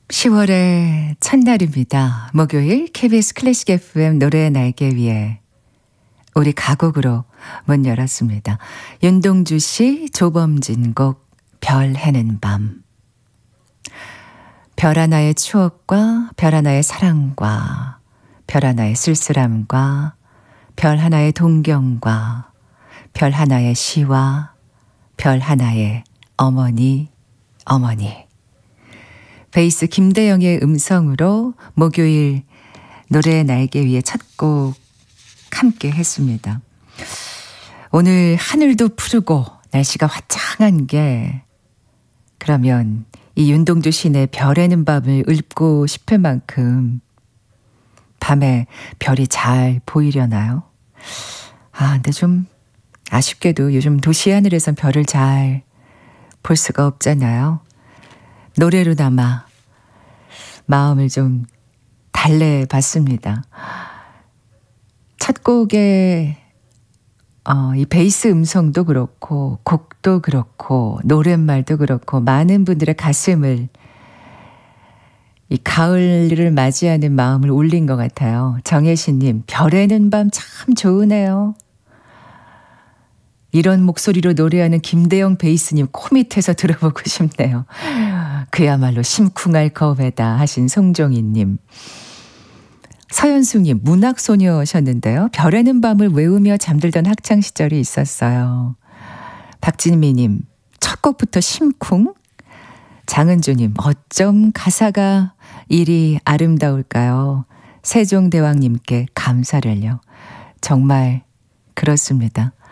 10월의 첫날입니다. 목요일 KBS 클래식 FM 노래 날개 위에 우리 가곡으로 문 열었습니다. 윤동주 씨, 조범진 곡 별 해는 밤. 별 하나의 추억과 별 하나의 사랑과 별 하나의 쓸쓸함과 별 하나의 동경과 별 하나의 시와 별 하나의 어머니. 베이스 김대영의 음성으로 목요일 노래 날개 위에 첫 곡 함께 했습니다. 오늘 하늘도 푸르고 날씨가 화창한 게 그러면 이 윤동주 시인의 별에는 밤을 읊고 싶을 만큼 밤에 별이 잘 보이려나요? 근데 좀 아쉽게도 요즘 도시 하늘에선 별을 잘 볼 수가 없잖아요. 노래로나마 마음을 좀 달래봤습니다. 첫 곡에 이 베이스 음성도 그렇고 곡도 그렇고 노랫말도 그렇고 많은 분들의 가슴을 이 가을을 맞이하는 마음을 울린 것 같아요. 정혜신님, 별에는 밤 참 좋으네요. 이런 목소리로 노래하는 김대영 베이스님 코 밑에서 들어보고 싶네요. 그야말로 심쿵할 검에다 하신 송종희님. 서현숙님, 문학소녀셨는데요. 별에는 밤을 외우며 잠들던 학창시절이 있었어요. 박진미님, 첫 곡부터 심쿵? 장은주님, 어쩜 가사가 이리 아름다울까요? 세종대왕님께 감사를요. 정말 그렇습니다.